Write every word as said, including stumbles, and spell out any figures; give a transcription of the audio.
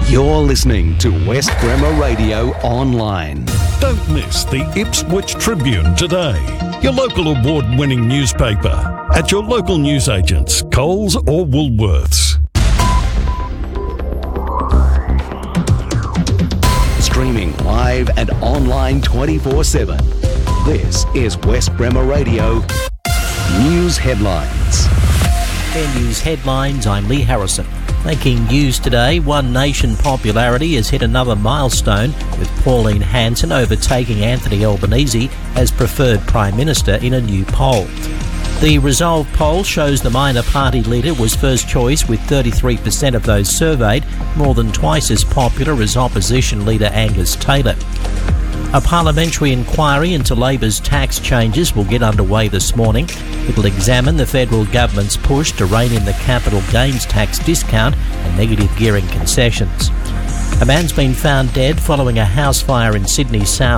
You're listening to West Bremer Radio Online. Don't miss the Ipswich Tribune today, your local award-winning newspaper, at your local newsagents, Coles or Woolworths. Streaming live and online twenty-four seven. This is West Bremer Radio News Headlines. Fair News Headlines, I'm Lee Harrison. Making news today, One Nation popularity has hit another milestone, with Pauline Hanson overtaking Anthony Albanese as preferred Prime Minister in a new poll. The Resolve poll shows the minor party leader was first choice with thirty-three percent of those surveyed, more than twice as popular as opposition leader Angus Taylor. A parliamentary inquiry into Labor's tax changes will get underway this morning. It'll examine the federal government's push to rein in the capital gains tax discount and negative gearing concessions. A man's been found dead following a house fire in Sydney South.